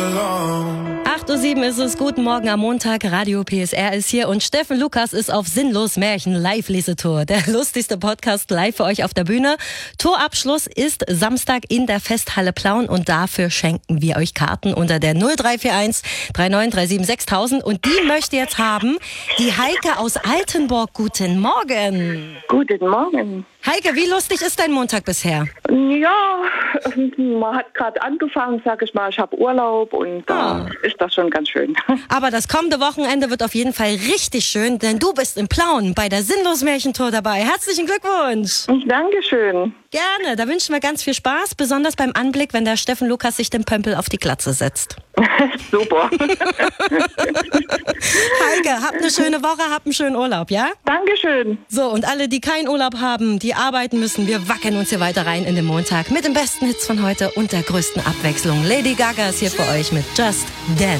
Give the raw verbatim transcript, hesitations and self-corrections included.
acht Uhr sieben ist es, guten Morgen am Montag, Radio P S R ist hier und Steffen Lukas ist auf Sinnlos Märchen Live-Lesetour. Der lustigste Podcast live für euch auf der Bühne. Tourabschluss ist Samstag in der Festhalle Plauen und dafür schenken wir euch Karten unter der null drei vier eins drei neun drei sieben sechstausend und die möchte jetzt haben die Heike aus Altenburg. Guten Morgen. Guten Morgen. Heike, wie lustig ist dein Montag bisher? Ja, man hat gerade angefangen, sag ich mal, ich habe Urlaub und da Ah. ist das schon ganz schön. Aber das kommende Wochenende wird auf jeden Fall richtig schön, denn du bist in Plauen bei der Sinnlos Märchentour dabei. Herzlichen Glückwunsch. Dankeschön. Gerne, da wünschen wir ganz viel Spaß, besonders beim Anblick, wenn der Steffen Lukas sich den Pömpel auf die Glatze setzt. Super. Heike, habt eine schöne Woche, habt einen schönen Urlaub, ja? Dankeschön. So, und alle, die keinen Urlaub haben, die arbeiten müssen, wir wackeln uns hier weiter rein in den Montag mit den besten Hits von heute und der größten Abwechslung. Lady Gaga ist hier für euch mit Just Dance.